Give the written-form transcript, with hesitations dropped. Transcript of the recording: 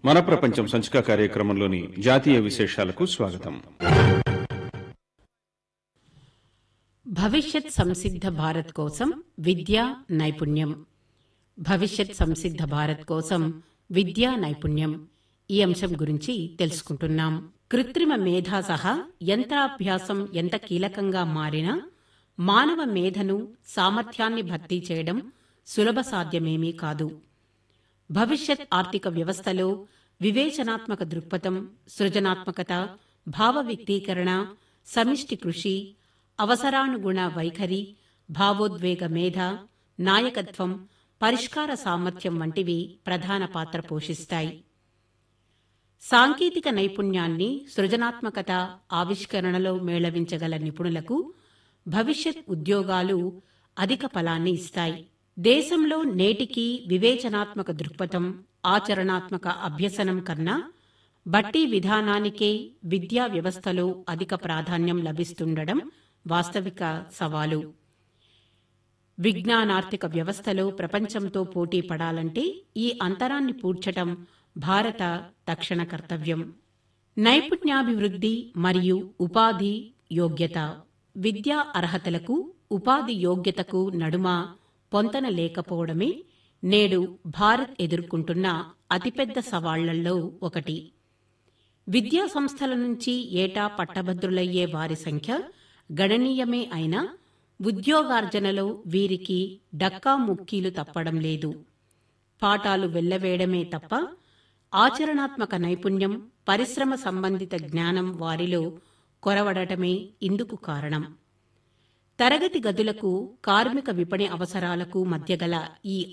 మన ప్రపంచం సంచిక కార్యక్రమంలోని జాతీయ విశేషాలకు స్వాగతం. భవిష్యత్ సంసిద్ధ భారత్ కోసం విద్యా నైపుణ్యం. భవిష్యత్ సంసిద్ధ భారత్ కోసం విద్యా నైపుణ్యం ఈ అంశం గురించి తెలుసుకుంటున్నాం. కృత్రిమ మేధా సహా యంత్రాభ్యాసం ఎంత కీలకంగా మారినా మానవ మేధను, సామర్థ్యాన్ని భర్తీ చేయడం సులభ సాధ్యమేమీ కాదు. భవిష్యత్ ఆర్థిక వ్యవస్థలో వివేచనాత్మక దృక్పథం, సృజనాత్మకత, భావ వ్యక్తీకరణ, సమిష్టి కృషి, అవసరానుగుణ వైఖరి, భావోద్వేగ మేధ, నాయకత్వం, పరిష్కార సామర్థ్యం వంటివి ప్రధాన పాత్ర పోషిస్తాయి. సాంకేతిక నైపుణ్యాన్ని సృజనాత్మకత, ఆవిష్కరణలో మేళవించగల నిపుణులకు భవిష్యత్ ఉద్యోగాలు అధిక ఫలాన్ని ఇస్తాయి. దేశంలో నేటికి వివేచనాత్మక దృక్పథం, ఆచరణాత్మక అభ్యసనం కన్నా బట్టి విధానానికే విద్యా వ్యవస్థలో అధిక ప్రాధాన్యం లభిస్తుండడం వాస్తవిక సవాలు. విజ్ఞానార్థిక వ్యవస్థలో ప్రపంచంతో పోటీ పడాలంటే ఈ అంతరాన్ని పూడ్చటం భారత తక్షణ కర్తవ్యం. నైపుణ్యాభివృద్ధి మరియు ఉపాధి యోగ్యత. విద్యా అర్హతలకు, ఉపాధి యోగ్యతకు నడుమ పొంతన లేకపోవడమే నేడు భారత్ ఎదుర్కొంటున్న అతిపెద్ద సవాళ్లలో ఒకటి. విద్యా సంస్థల నుంచి ఏటా పట్టభద్రులయ్యే వారి సంఖ్య గణనీయమే అయినా ఉద్యోగార్జనలో వీరికి డక్కా ముక్కీలు తప్పడం లేదు. పాఠాలు వెళ్లవేయడమే తప్ప ఆచరణాత్మక నైపుణ్యం, పరిశ్రమ సంబంధిత జ్ఞానం వారిలో కొరవడటమే ఇందుకు కారణం. తరగతి గదులకు, కార్మిక విపణి అవసరాలకు మధ్య గల ఈ